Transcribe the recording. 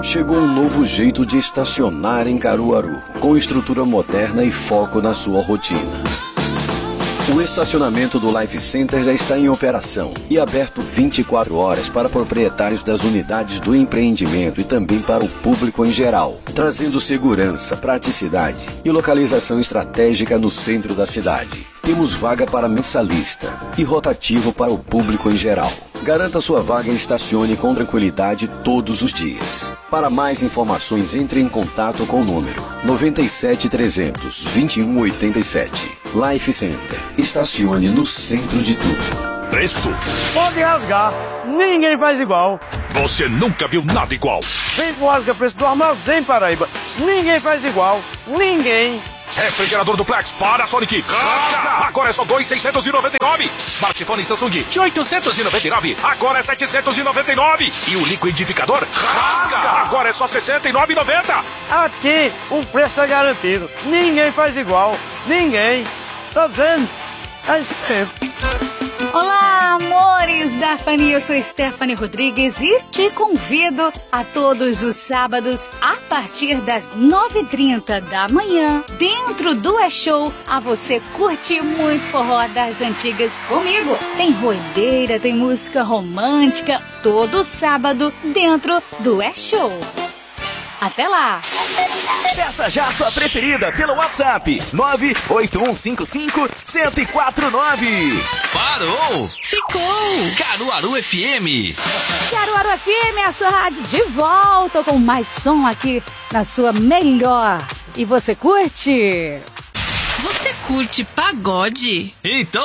Chegou um novo jeito de estacionar em Caruaru, com estrutura moderna e foco na sua rotina. O estacionamento do Life Center já está em operação e aberto 24 horas para proprietários das unidades do empreendimento e também para o público em geral, trazendo segurança, praticidade e localização estratégica no centro da cidade. Temos vaga para mensalista e rotativo para o público em geral. Garanta sua vaga e estacione com tranquilidade todos os dias. Para mais informações, entre em contato com o número 97 300 2187. Life Center. Estacione no centro de tudo. Preço? Pode rasgar. Ninguém faz igual. Você nunca viu nada igual. Vem pro Rasga Preço do Armazém Paraíba. Ninguém faz igual. Ninguém. Refrigerador Duplex Panasonic. Agora é só 2.699. Smartphone Samsung de 899. Agora é 799. E o liquidificador rasga. Agora é só 69,90. Aqui o preço é garantido. Ninguém faz igual. Ninguém. Tá dizendo? É isso mesmo. Olá, amores da Fani, eu sou Stephanie Rodrigues e te convido a todos os sábados, a partir das 9h30 da manhã, dentro do E-Show, a você curtir muito forró das antigas comigo. Tem roideira, tem música romântica, todo sábado, dentro do E-Show. Até lá! Peça já a sua preferida pelo WhatsApp 98155-1049. Parou! Ficou! Caruaru FM. Caruaru FM, a sua rádio de volta com mais som aqui na sua melhor. E você curte? Você curte pagode? Então